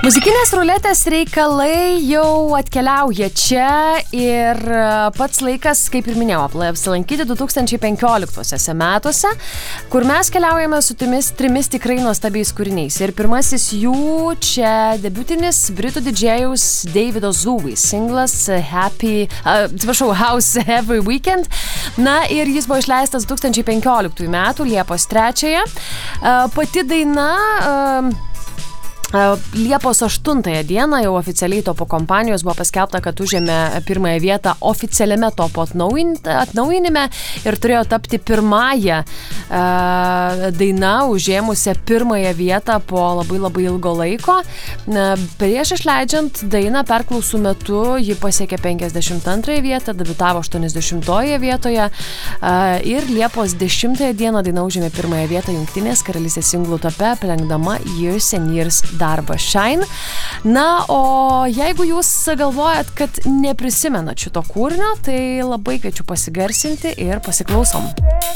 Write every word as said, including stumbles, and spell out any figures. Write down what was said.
Muzikinės ruletės reikalai jau atkeliauja čia ir pats laikas, kaip ir minėjau, apsilankyti du tūkstančiai penkioliktuosiuose metuose, kur mes keliaujame su trimis, trimis tikrai nuostabiais kūriniais. Ir pirmasis jų čia debiutinis britų didžėjaus Davido Zouvi singlas Happy, uh, atsiprašau, House Every Weekend. Na ir jis buvo išleistas du tūkstančiai penkioliktųjų metų Liepos trečiąją. Uh, pati daina... Uh, Liepos aštuntąją dieną jau oficialiai topo kompanijos buvo paskelbta, kad užėmė pirmąją vietą oficialiame topo atnaujinime ir turėjo tapti pirmąją uh, daina užėmusią pirmąją vietą po labai labai ilgo laiko. Uh, prieš išleidžiant dainą perklausų metu ji pasiekė penkiasdešimt antrąją vietą, debiutavo aštuoniasdešimtoje vietoje uh, ir Liepos dešimtąją dieną daina užėmė pirmąją vietą Jungtinės karalystės singlų tope, aplenkdama Years and Years darbą Shine. Na, o jeigu jūs galvojat, kad neprisimenat šito kūrinio, tai labai kviečiu pasigarsinti ir pasiklausom.